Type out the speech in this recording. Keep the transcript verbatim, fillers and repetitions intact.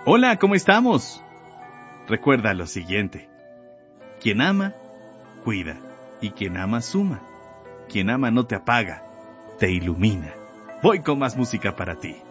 Hola, ¿cómo estamos? Recuerda lo siguiente. Quien ama, cuida. Y quien ama, suma. Quien ama no te apaga, te ilumina. Voy con más música para ti.